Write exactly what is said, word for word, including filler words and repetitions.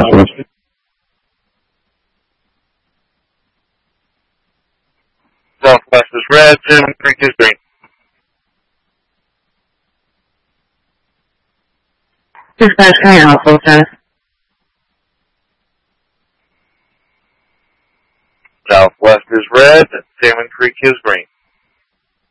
Southwest. Southwest is red, Salmon Creek is green. Dispatch, can I help full status? Southwest is red, Salmon Creek is green.